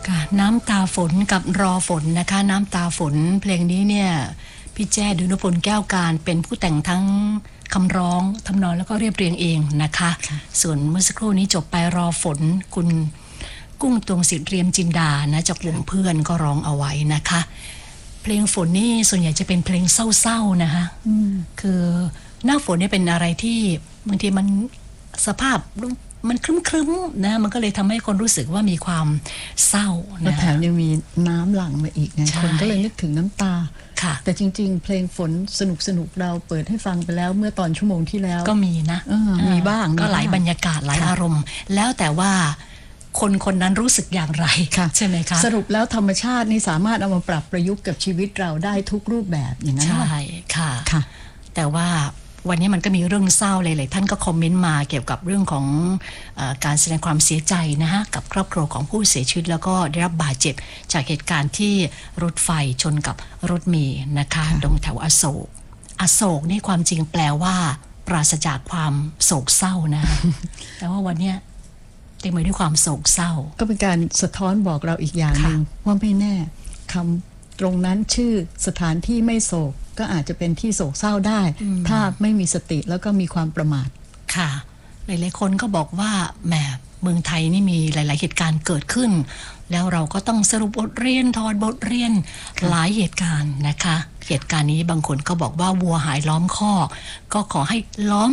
ค่ะน้ำตาฝนกับรอฝนนะคะน้ำตาฝนเพลงนี้เนี่ยพี่แจ้ดุลพลแก้วการเป็นผู้แต่งทั้งคำร้องทำนองแล้วก็เรียบเรียงเองนะคะส่วนเมื่อสักครู่นี้จบไปรอฝนคุณกุ้งตวงศิษย์เรียมจินดานะจากวงเพื่อนก็ร้องเอาไว้นะคะเพลงฝนนี่ส่วนใหญ่จะเป็นเพลงเศร้าๆนะคะคือหน้าฝนเนี่ยเป็นอะไรที่บางทีมันสภาพมันครึ้มๆนะมันก็เลยทำให้คนรู้สึกว่ามีความเศร้านะแถมยังมีน้ำหลั่งมาอีกไงคนก็เลยนึกถึงน้ำตาแต่จริงๆเพลงฝนสนุกเราเปิดให้ฟังไปแล้วเมื่อตอนชั่วโมงที่แล้วก็มีนะมีบ้างก็หลายบรรยากาศหลายอารมณ์แล้วแต่ว่าคนนั้นรู้สึกอย่างไรใช่ไหมคะสรุปแล้วธรรมชาตินี่สามารถเอามาปรับประยุกต์กับชีวิตเราได้ทุกรูปแบบอย่างนั้นใช่ค่ะแต่ว่าวันนี้มันก็มีเรื่องเศร้าเลยท่านก็คอมเมนต์มาเกี่ยวกับเรื่องของการแสดงความเสียใจนะฮะกับครอบครัวของผู้เสียชีวิตแล้วก็ได้รับบาดเจ็บจากเหตุการณ์ที่รถไฟชนกับรถเมล์นะคะตรงแถวอโศกนี่ความจริงแปลว่าปราศจากความโศกเศร้านะ แต่ว่าวันนี้เต็มไปด้วยความโศกเศร้าก็เป็นการสะท้อนบอกเราอีกอย่างหนึ่งว่าไม่แน่คำตรงนั้นชื่อสถานที่ไม่โศกก็อาจจะเป็นที่โศกเศร้าได้ถ้าไม่มีสติแล้วก็มีความประมาทค่ะหลายๆคนก็บอกว่าแหมเมืองไทยนี่มีหลายๆเหตุการณ์เกิดขึ้นแล้วเราก็ต้องสรุปบทเรียนถอดบทเรียนหลายเหตุการณ์นะคะเหตุการณ์นี้บางคนก็บอกว่าวัวหายล้อมคอกก็ขอให้ล้อม